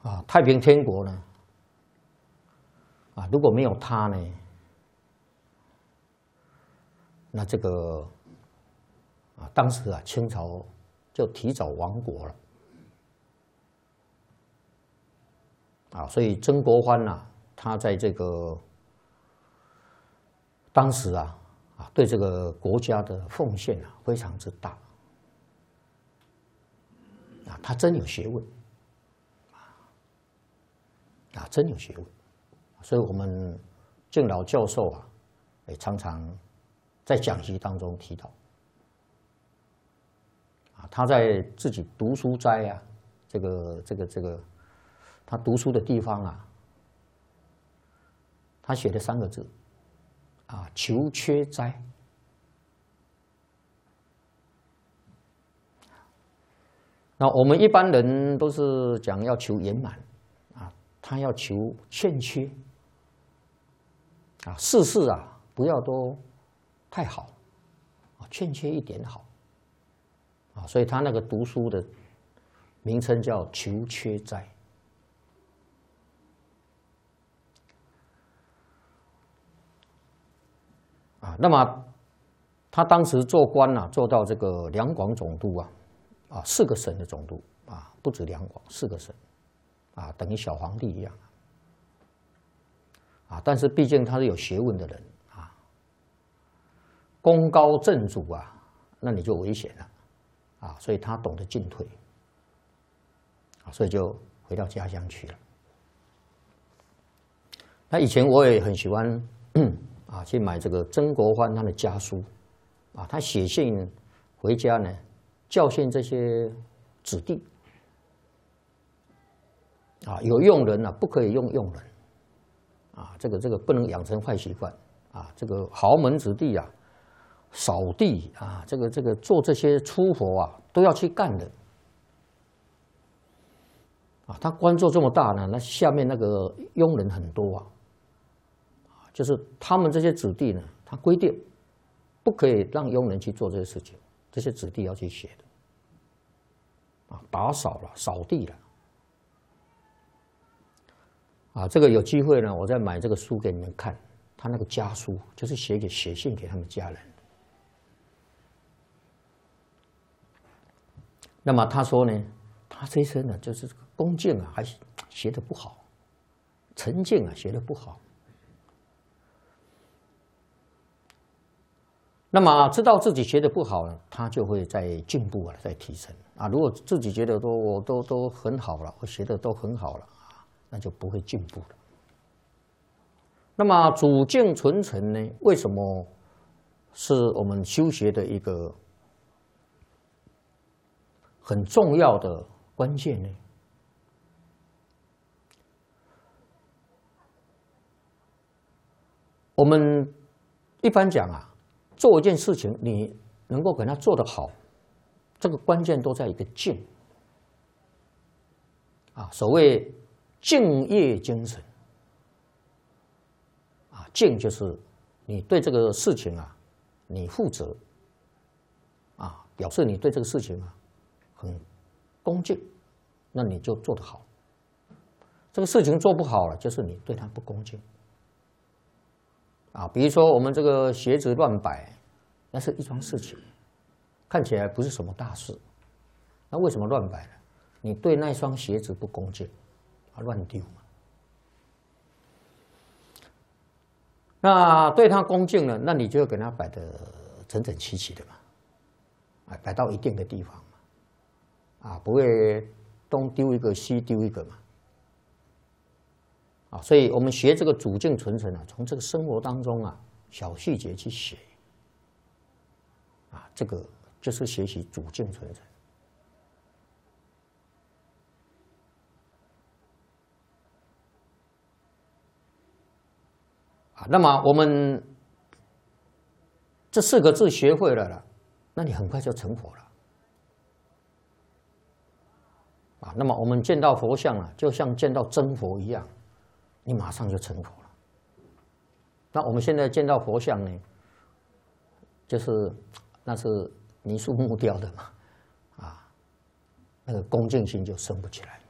太平天国呢，如果没有他呢，那这个当时清朝就提早亡国了。所以曾国藩他在这个当时对这个国家的奉献非常之大。他真有学问，真有学问，所以我们敬老教授也常常在讲习当中提到，他在自己读书斋这个他读书的地方他写了3个字求缺斋。那我们一般人都是讲要求圆满他要求欠缺事事不要都太好欠缺一点好所以他那个读书的名称叫求缺斋。那么他当时做官做到这个两广总督4个省的总督不止两广，4个省等于小皇帝一样但是毕竟他是有学问的人功高震主那你就危险了所以他懂得进退所以就回到家乡去了。那以前我也很喜欢去买这个曾国藩他的家书他写信回家呢，教训这些子弟有佣人不可以用佣人这个不能养成坏习惯这个豪门子弟扫地这个做这些粗活都要去干的他官做这么大呢，那下面那个佣人很多就是他们这些子弟呢，他规定不可以让佣人去做这些事情，这些子弟要去写的打扫了，扫地了这个有机会呢，我再买这个书给你们看，他那个家书就是写信给他们家人。那么他说呢，他这一生呢，就是恭敬还写得不好，陈敬写得不好。那么知道自己学得不好了，他就会在进步在提升如果自己觉得我都很好了，我学的都很好了那就不会进步了。那么主敬纯诚呢，为什么是我们修学的一个很重要的关键呢？我们一般讲做一件事情，你能够给它做得好，这个关键都在一个敬所谓敬业精神敬就是你对这个事情你负责表示你对这个事情很恭敬，那你就做得好。这个事情做不好了，就是你对它不恭敬比如说我们这个鞋子乱摆，那是一桩事情，看起来不是什么大事，那为什么乱摆呢？你对那双鞋子不恭敬乱丢嘛。那对他恭敬了，那你就给他摆得整整齐齐的嘛，摆到一定的地方嘛，不会东丢一个西丢一个嘛。所以我们学这个主敬纯诚从这个生活当中小细节去学这个就是学习主敬纯诚。那么我们这4个字学会了那你很快就成佛了那么我们见到佛像就像见到真佛一样，你马上就成佛了。那我们现在见到佛像呢，那是泥塑木雕的嘛那个恭敬心就升不起来。